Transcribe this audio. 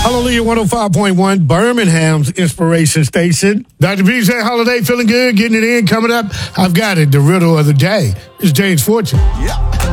Hallelujah 105.1, Birmingham's inspiration station. Dr. BJ Holiday, feeling good, getting it in, coming up. I've got it, the riddle of the day. It's James Fortune. Yeah.